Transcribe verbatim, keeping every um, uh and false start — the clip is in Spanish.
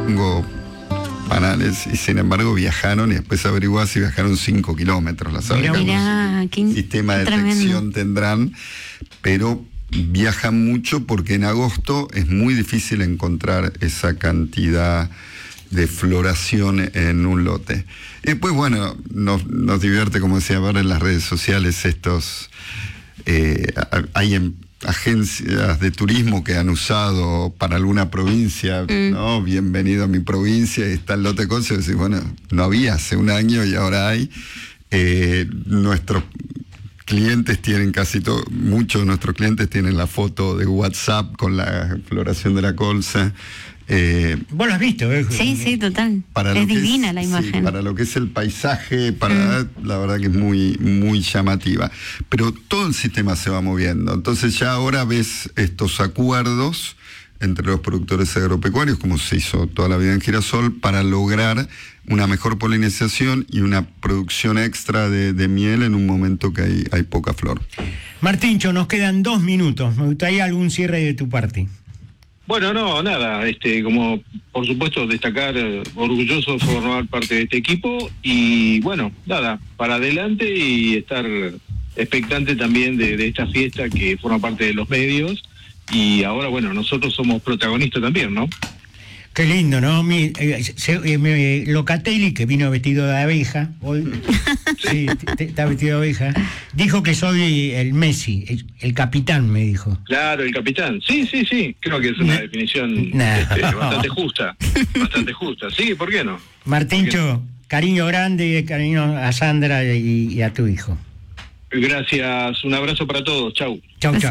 tengo panales, y sin embargo viajaron, y después averiguás si viajaron cinco kilómetros. La Mirá, mirá, qué sistema de detección tendrán, pero viajan mucho porque en agosto es muy difícil encontrar esa cantidad de floración en un lote. Y después, bueno, nos, nos divierte, como decía, ver en las redes sociales estos... Eh, hay en, agencias de turismo que han usado para alguna provincia, mm. ¿no? Bienvenido a mi provincia, y está el lote Conce, y decís, bueno, no había hace un año y ahora hay. Eh, nuestros clientes tienen casi todo, muchos de nuestros clientes tienen la foto de WhatsApp con la floración de la colza. Eh, Vos lo has visto, ¿eh? Sí, sí, total. Para es divina es, la imagen. Sí, para lo que es el paisaje, para mm. la verdad que es muy, muy llamativa. Pero todo el sistema se va moviendo. Entonces ya ahora ves estos acuerdos entre los productores agropecuarios, como se hizo toda la vida en Girasol, para lograr una mejor polinización y una producción extra de, de miel en un momento que hay, hay poca flor. Martíncho, nos quedan dos minutos. Me gustaría algún cierre de tu parte. Bueno, no, nada, este, como por supuesto destacar, eh, orgulloso de formar parte de este equipo, y bueno, nada, para adelante y estar expectante también de, de esta fiesta que forma parte de los medios, y ahora bueno, nosotros somos protagonistas también, ¿no? Qué lindo, ¿no? Mi, eh, se, eh, me, Locatelli, que vino vestido de abeja, hoy, sí, está vestido de abeja, dijo que soy el Messi, el, el capitán, me dijo. Claro, el capitán. Sí, sí, sí, creo que es una no, definición no. este, bastante justa, bastante justa. Sí, ¿por qué no? Martíncho, cariño grande, cariño a Sandra y, y a tu hijo. Gracias, un abrazo para todos, chau. Chau, chau.